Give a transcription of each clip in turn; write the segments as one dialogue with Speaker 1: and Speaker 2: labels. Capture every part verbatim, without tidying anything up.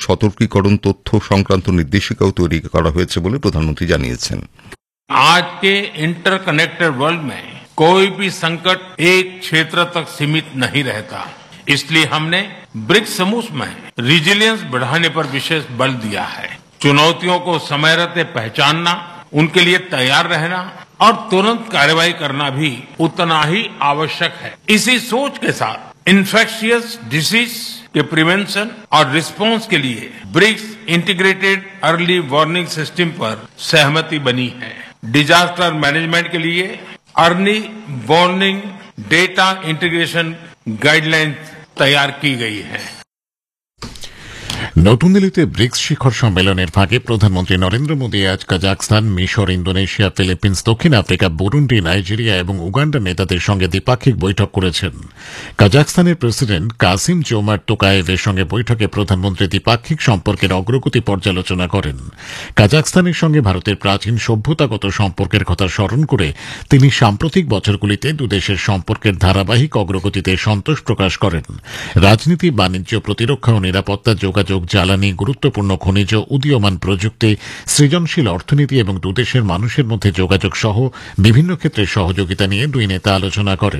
Speaker 1: সতর্কীকরণ তথ্য সংক্রান্ত নির্দেশিকাও তৈরি করা হয়েছে বলে প্রধানমন্ত্রী জানিয়েছেন।
Speaker 2: आज के इंटरकनेक्टेड वर्ल्ड में कोई भी संकट एक क्षेत्र तक सीमित नहीं रहता, इसलिए हमने ब्रिक्स समूह में रिजिलियंस बढ़ाने पर विशेष बल दिया है। चुनौतियों को समय रहते पहचानना, उनके लिए तैयार रहना और तुरंत कार्रवाई करना भी उतना ही आवश्यक है। इसी सोच के साथ इन्फेक्शियस डिसीज के प्रिवेंशन और रिस्पांस के लिए BRICS integrated early warning system पर सहमति बनी है। डिजास्टर मैनेजमेंट के लिए early warning data integration guidelines तैयार की गई है।
Speaker 3: নতুন দিল্লিতে ব্রিক্স শিখর সম্মেলনের ফাঁকে প্রধানমন্ত্রী নরেন্দ্র মোদী আজ কাজাখস্তান, মিশর, ইন্দোনেশিয়া, ফিলিপিন্স, দক্ষিণ আফ্রিকা, বুরুন্ডি, নাইজেরিয়া এবং উগান্ডার নেতাদের সঙ্গে দ্বিপাক্ষিক বৈঠক করেছেন। কাজাখস্তানের প্রেসিডেন্ট কাসিম জোমার্ট তোকায়েভের সঙ্গে বৈঠকে প্রধানমন্ত্রী দ্বিপাক্ষিক সম্পর্কের অগ্রগতি পর্যালোচনা করেন। কাজাখস্তানের সঙ্গে ভারতের প্রাচীন সভ্যতাগত সম্পর্কের কথা স্মরণ করে তিনি সাম্প্রতিক বছরগুলিতে দুদেশের সম্পর্কের ধারাবাহিক অগ্রগতিতে সন্তোষ প্রকাশ করেন। রাজনীতি, বাণিজ্য, প্রতিরক্ষা ও নিরাপত্তা, যোগাযোগ, জ্বালানি, গুরুত্বপূর্ণ খনিজ, উদীয়মান প্রযুক্তি, সৃজনশীল অর্থনীতি এবং দুদেশের মানুষের মধ্যে যোগাযোগ সহ বিভিন্ন ক্ষেত্রে সহযোগিতা নিয়ে দুই নেতা আলোচনা করেন।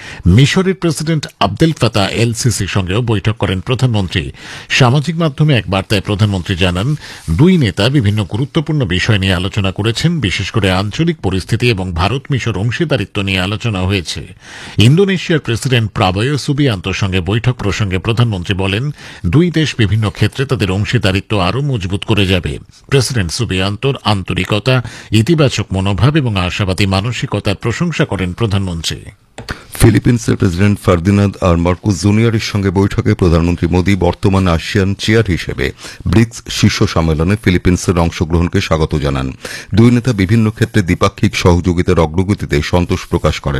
Speaker 3: মিশরের প্রেসিডেন্ট আবদেল ফাতাহ এল সিসির সঙ্গেও বৈঠক করেন প্রধানমন্ত্রী। সামাজিক মাধ্যমে এক বার্তায় প্রধানমন্ত্রী জানান, দুই নেতা বিভিন্ন গুরুত্বপূর্ণ বিষয় নিয়ে আলোচনা করেছেন, বিশেষ করে আঞ্চলিক পরিস্থিতি এবং ভারত মিশর অংশীদারিত্ব নিয়ে আলোচনা হয়েছে। ইন্দোনেশিয়ার প্রেসিডেন্ট প্রাবয়ো সুবিয়ান্তোর সঙ্গে বৈঠক প্রসঙ্গে প্রধানমন্ত্রী বলেন, দুই দেশ বিভিন্ন ক্ষেত্রে তাদের অংশীদারিত্ব আরও মজবুত করে যাবে। প্রেসিডেন্ট সুবিয়ান্তোর আন্তরিকতা, ইতিবাচক মনোভাব এবং আশাবাদী মানসিকতার প্রশংসা করেন প্রধানমন্ত্রী।
Speaker 1: ফিলিপিন্সের প্রেসিডেন্ট ফার্দিনান্দ আর মার্কোস জুনিয়রের সঙ্গে বৈঠকে প্রধানমন্ত্রী মোদী বর্তমান আসিয়ান চেয়ার হিসেবে ব্রিক্স শীর্ষ সম্মেলনে ফিলিপিন্সের অংশগ্রহণকে স্বাগত জানান। দুই নেতা বিভিন্ন ক্ষেত্রে দ্বিপাক্ষিক সহযোগিতার অগ্রগতিতে সন্তোষ প্রকাশ করেন।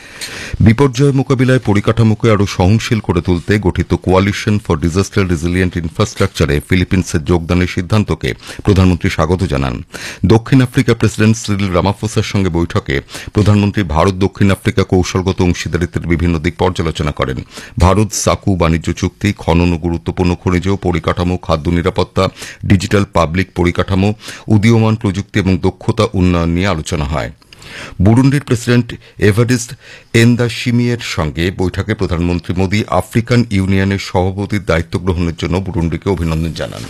Speaker 1: বিপর্যয় মোকাবিলায় পরিকাঠামোকে আরও সহনশীল করে তুলতে গঠিত কোয়ালিশন ফর ডিজাস্টার রেজিলিয়েন্ট ইনফ্রাস্ট্রাকচারে ফিলিপিন্সের যোগদানের সিদ্ধান্তকে প্রধানমন্ত্রী স্বাগত জানান। দক্ষিণ আফ্রিকা প্রেসিডেন্ট সিরিল রামাফোসার সঙ্গে বৈঠকে প্রধানমন্ত্রী ভারত দক্ষিণ আফ্রিকা কৌশলগত অংশীদারিত্বের বিভিন্ন দিক পর্যালোচনা করেন। ভারত সাকু বাণিজ্য চুক্তি, খনন ও গুরুত্বপূর্ণ খনিজ পরিকাঠামো, খাদ্য নিরাপত্তা, ডিজিটাল পাবলিক পরিকাঠামো, উদীয়মান প্রযুক্তি এবং দক্ষতা উন্নয়ন নিয়ে আলোচনা হয়। বুরুন্ডির প্রেসিডেন্ট এভারিস্ট এন্দাশিমিয়ের সঙ্গে বৈঠকে প্রধানমন্ত্রী মোদী আফ্রিকান ইউনিয়নের সভাপতির দায়িত্ব গ্রহণের জন্য বুরুন্ডিকে অভিনন্দন জানান।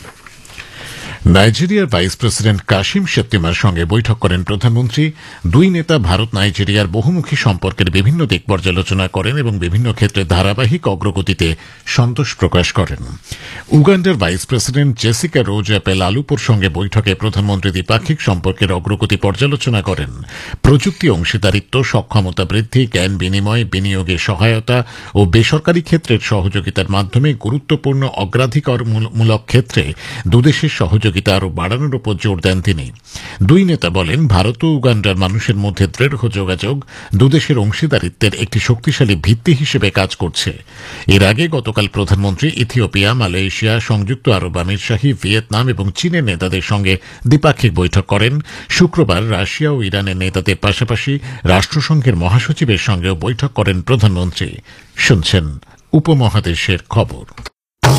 Speaker 3: নাইজেরিয়ার ভাইস প্রেসিডেন্ট কাশিম শেত্তিমার সঙ্গে বৈঠক করেন প্রধানমন্ত্রী। দুই নেতা ভারত নাইজেরিয়ার বহুমুখী সম্পর্কের বিভিন্ন দিক পর্যালোচনা করেন এবং বিভিন্ন ক্ষেত্রে ধারাবাহিক অগ্রগতিতে সন্তোষ প্রকাশ করেন। উগান্ডার ভাইস প্রেসিডেন্ট জেসিকা রোজ পেলালুপোর সঙ্গে বৈঠকে প্রধানমন্ত্রী দ্বিপাক্ষিক সম্পর্কের অগ্রগতি পর্যালোচনা করেন। প্রযুক্তি অংশীদারিত্ব, সক্ষমতা বৃদ্ধি, জ্ঞান বিনিময়, বিনিয়োগে সহায়তা ও বেসরকারি ক্ষেত্রের সহযোগিতার মাধ্যমে গুরুত্বপূর্ণ অগ্রাধিকারমূলক ক্ষেত্রে দুদেশের সহযোগিতা আরও বাড়ানোর উপর জোর দেন তিনি। দুই নেতা বলেন, ভারত ও উগান্ডার মানুষের মধ্যে দৃঢ় যোগাযোগ দুদেশের অংশীদারিত্বের একটি শক্তিশালী ভিত্তি হিসেবে কাজ করছে। এর আগে গতকাল প্রধানমন্ত্রী ইথিওপিয়া, মালয়েশিয়া, সংযুক্ত আরব আমিরশাহী, ভিয়েতনাম এবং চীনের নেতাদের সঙ্গে দ্বিপাক্ষিক বৈঠক করেন। শুক্রবার রাশিয়া ও ইরানের নেতাদের পাশাপাশি রাষ্ট্রসংঘের মহাসচিবের সঙ্গেও বৈঠক করেন প্রধানমন্ত্রী। শুনছেন উপমহাদেশের খবর।